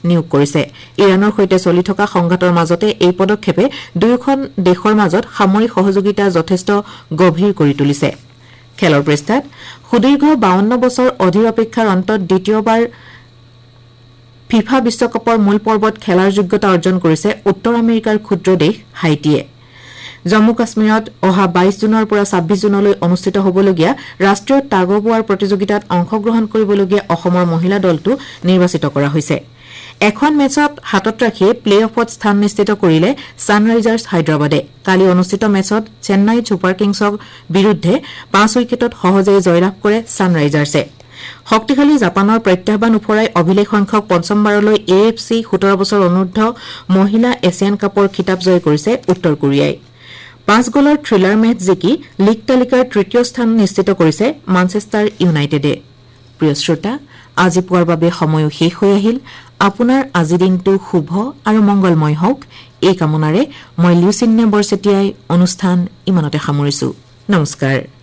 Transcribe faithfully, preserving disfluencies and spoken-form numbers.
নিয়োগ কৰিছে ইৰানৰ সৈতে চলি থকা সংঘাতৰ মাজতে এই পদক্ষেপে দুয়োখন দেশৰ মাজত সামৰিক সহযোগিতা যথেষ্ট গভীৰ কৰি তুলিছে খেলৰ পৃষ্ঠাত সুদীৰ্ঘ বাৱন্ন বছৰ অধীৰ অপেক্ষাৰ অন্তত দ্বিতীয়বাৰ ফিফা বিশ্বকাপৰ মূল পৰ্বত খেলাৰ যোগ্যতা অৰ্জন কৰিছে উত্তৰ আমেৰিকাৰ ক্ষুদ্ৰ দেশ হাইটিয়ে জম্মু কাশ্মীৰত অহা বাইশ জুনৰ পৰা ছাব্বিশ জুনলৈ অনুষ্ঠিত হ'বলগীয়া ৰাষ্ট্ৰীয় টাগ অফ ৱাৰ প্ৰতিযোগিতাত অংশগ্ৰহণ কৰিবলগীয়া অসমৰ মহিলা দলটো নিৰ্বাচিত কৰা হৈছে এখন মেচত হাতত ৰাখি প্লে অফত স্থান নিশ্চিত কৰিলে ছানৰাইজাৰ্ছ হায়দৰাবাদে কালি অনুষ্ঠিত মেচত চেন্নাই ছুপাৰ কিংছৰ বিৰুদ্ধে পাঁচ উইকেটত সহজেই জয়লাভ কৰে ছানৰাইজাৰ্ছে শক্তিশালী জাপানৰ প্ৰত্যাহ্বান উফৰাই অভিলেখ সংখ্যক পঞ্চমবাৰলৈ এ এফ চি সোতৰ বছৰ অনুৰ্ধ মহিলা এছিয়ান কাপৰ খিতাপ জয় কৰিছে উত্তৰ কোৰিয়াই পাঁচ গলৰ থ্ৰিলাৰ মেচ জিকি লীগ তালিকাৰ তৃতীয় স্থান নিশ্চিত কৰিছে মানচেষ্টাৰ ইউনাইটেডে প্ৰিয় শ্ৰোতা আজি পুৱাৰ বাবে সময়ো শেষ হৈ আহিল আপোনাৰ আজি দিনটো শুভ আৰু মংগলময় হওক এই কামনাৰে মই লিউচিন্নে বৰচেতিয়াই অনুষ্ঠান ইমানতে সামৰিছো নমস্কাৰ